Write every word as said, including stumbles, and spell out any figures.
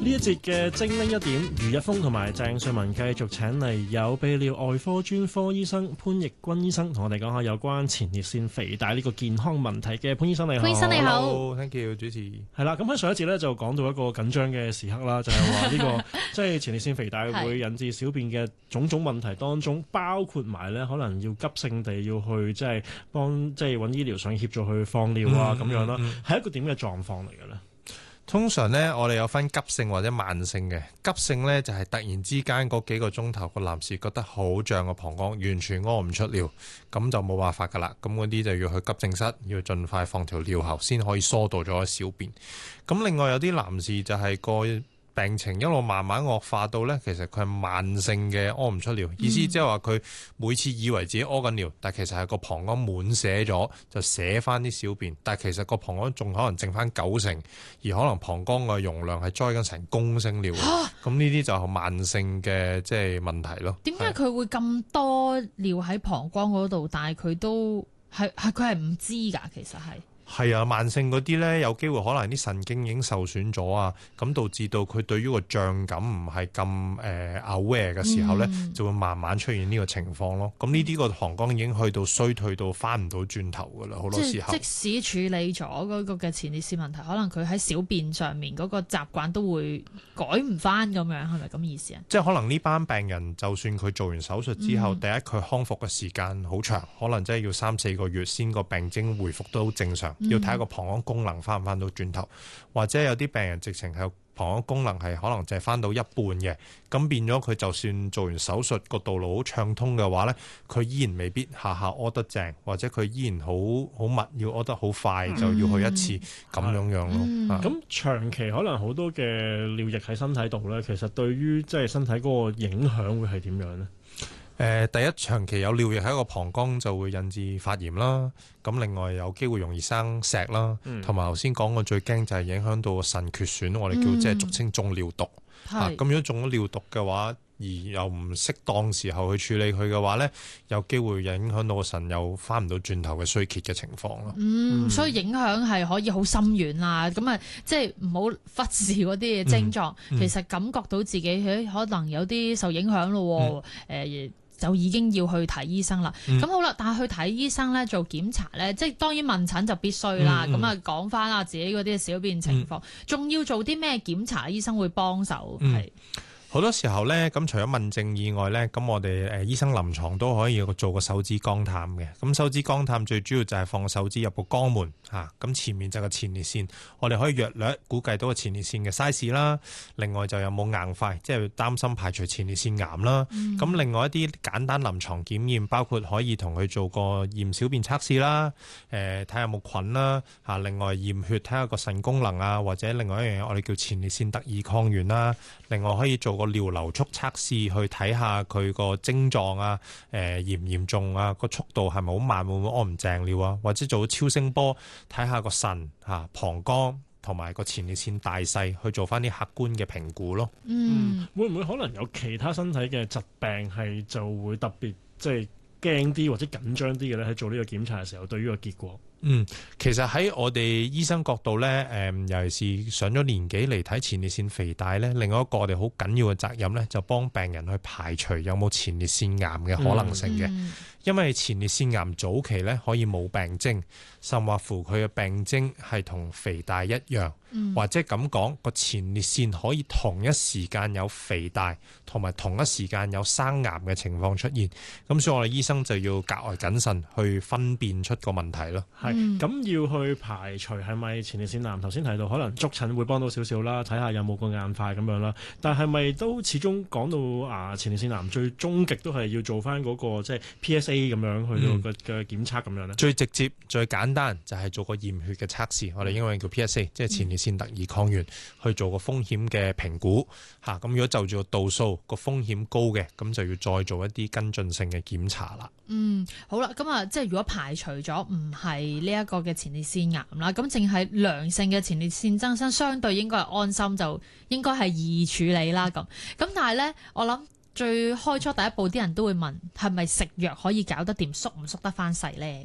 呢一節嘅精靈一點，余一峰同埋鄭瑞文繼續請嚟有泌尿外科專科醫生潘奕君醫生同我哋講下有關前列腺肥大呢個健康問題嘅。潘醫生你好。 潘醫生你好。 Hello，thank you 主持。 係啦，咁喺上一節咧就講到一個緊張嘅時刻啦，就係話呢個即係前列腺肥大會引致小便嘅種種問題當中，包括埋咧可能要急性地要去即係幫即係揾醫療上協助去放尿啊咁、嗯、樣啦，係、嗯嗯、一個點嘅狀況嚟嘅咧？ 通常咧，我哋有分急性或者慢性嘅。急性咧就係、是、突然之間嗰幾個鐘頭，個男士覺得好脹個膀胱，完全屙唔出尿，咁就冇辦法噶啦。咁嗰啲就要去急症室，要盡快放條尿喉，先可以疏導咗小便。咁另外有啲男士就係個病情一路慢慢惡化到呢，其實佢係慢性嘅屙唔出尿，意思即係話佢每次以為自己屙緊尿，但其實係個膀胱滿瀉咗，就瀉翻啲小便，但其實個膀胱仲可能剩翻九成，而可能膀胱嘅容量係載緊成公升尿。咁呢啲就係慢性嘅即係問題咯。 點解佢會咁多尿喺膀胱嗰度，但係佢都係係佢係唔知㗎？其實係。 係啊，慢性嗰啲呢，有機會可能啲神經已經受損咗啊，咁導致到佢對於個脹感唔係咁誒 aware 嘅時候呢、嗯，就會慢慢出現呢個情況咯。咁呢啲個膀胱已經去到衰退到翻唔到轉頭噶啦，好多時候。 即使處理咗嗰個嘅前列腺問題，可能佢喺小便上面嗰個習慣都會改唔翻咁樣，係咪咁意思啊？ 即係可能呢班病人，就算佢做完手術之後，嗯、第一佢康復嘅時間好長，可能真係要三四個月先個病徵回復到正常。要睇下個膀胱功能翻唔翻到轉頭，或者有啲病人直情係膀胱功能係可能就係翻到一半嘅，咁變咗佢就算做完手術個道路好暢通嘅話呢，佢依然未必下下屙得正，或者佢依然好好密要屙得好快、嗯、就要去一次咁樣樣咯。咁、 嗯、長期可能好多嘅尿液喺身體度呢，其實對於即係身體嗰個影響會係點樣呢？ 誒、呃、第一長期有尿液喺個膀胱就會引致發炎啦，咁另外有機會容易生石啦，同埋頭先講過最驚就係影響到個腎缺損，我哋叫即係俗稱中尿毒。咁、啊、如果中咗尿毒嘅話，而又唔適當時候去處理佢嘅話呢，有機會影響到個腎又翻唔到轉頭嘅衰竭嘅情況咯。 嗯，所以影響係可以好深遠啦。咁啊，即係唔好忽視嗰啲嘅症狀、嗯嗯。其實感覺到自己可能有啲受影響咯。誒、嗯。呃就已經要去睇醫生啦。咁、嗯、好啦，但係去睇醫生咧做檢查咧，即係當然問診就必須啦。咁、嗯、啊講翻啊自己嗰啲小便情況，仲、嗯、要做啲咩檢查？醫生會幫手係。 好多時候咧，咁除咗問症以外咧，咁我哋誒醫生臨床都可以做個手指肛探嘅。咁手指肛探最主要就係放手指入個肛門嚇，咁前面就係個前列腺，我哋可以約略估計到個前列腺嘅 size 啦。另外就有冇硬塊，即係擔心排除前列腺癌啦。咁、嗯、另外一啲簡單臨床檢驗，包括可以同佢做個驗小便測試啦，誒睇下有冇菌啦嚇。另外驗血睇下個腎功能啊，或者另外一樣嘢我哋叫前列腺特異抗原啦。另外可以做個尿流速測試，去睇下佢個症狀啊，誒嚴唔嚴重啊，個速度係咪好慢，會唔會屙唔正尿啊？或者做超聲波睇下個腎嚇、膀胱同埋個前列腺大細，去做翻啲客觀嘅評估咯。 嗯，會唔會可能有其他身體嘅疾病係就會特別即係驚啲或者緊張啲嘅咧？喺做呢個檢查嘅時候，對於個結果。 嗯，其實喺我哋醫生角度咧，誒、嗯，尤其是上咗年紀嚟睇前列腺肥大咧，另外一個我哋好緊要嘅責任咧，就幫病人去排除有冇前列腺癌嘅可能性嘅、嗯。因為前列腺癌早期咧可以冇病徵，甚或乎佢嘅病徵係同肥大一樣，嗯、或者咁講個前列腺可以同一時間有肥大，同埋同一時間有生癌嘅情況出現。咁所以我哋醫生就要格外謹慎去分辨出個問題咯。 係，咁、嗯、要去排除係咪前列腺癌？頭先提到可能觸診會幫到少少啦，睇下有冇個硬塊咁樣啦。但係咪都始終講到啊前列腺癌最終極都係要做翻、那、嗰個即係 P S A 咁樣去到個嘅檢測咁樣咧？最直接最簡單就係做個驗血嘅測試，我哋英文叫 P S A， 即係前列腺特異抗原、嗯，去做個風險嘅評估嚇。咁如果就住個度數個風險高嘅，咁就要再做一啲跟進性嘅檢查啦。 嗯，好啦，咁啊，即係如果排除咗唔係呢一個嘅前列腺癌啦，咁淨係良性嘅前列腺增生，相對應該係安心，就應該係易處理啦。咁咁但係咧，我諗最開初第一步啲人都會問，係咪食藥可以搞得掂，縮唔縮得翻細咧？